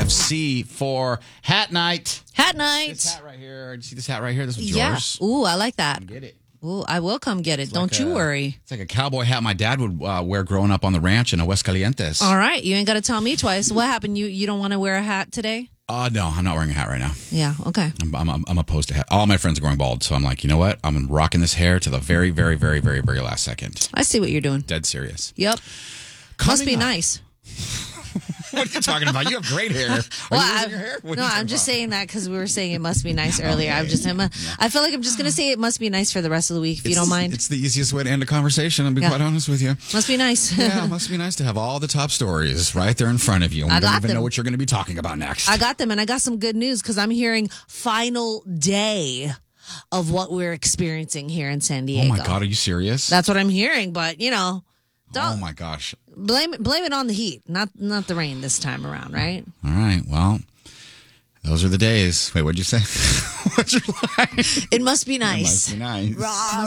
KFC for hat night. Hat night. This hat right here. Do you see this hat right here? This was Yeah. yours. Ooh, I like that. Get it. Ooh, I will come get it. Don't you worry. It's like a cowboy hat my dad would wear growing up on the ranch in Aguascalientes. All right. You ain't got to tell me twice. What happened? You don't want to wear a hat today? No, I'm not wearing a hat right now. Yeah. Okay. I'm opposed to hat. All my friends are going bald, so I'm like, you know what? I'm rocking this hair to the very, very, very, very, very last second. I see what you're doing. Dead serious. Yep. Must be nice. What are you talking about? You have great hair. Are you losing your hair? No, I'm just saying that because we were saying it must be nice earlier. Okay. I feel like I'm just going to say it must be nice for the rest of the week, if you don't mind. It's the easiest way to end a conversation, I'll be quite honest with you. Must be nice. Yeah, it must be nice to have all the top stories right there in front of you. And we don't even know what you're going to be talking about next. I got them, and I got some good news because I'm hearing final day of what we're experiencing here in San Diego. Oh, my God. Are you serious? That's what I'm hearing, but, oh, my gosh. Blame it on the heat, not the rain this time around, right? All right. Well, those are the days. Wait, what'd you say? What's your line? It must be nice. It must be nice.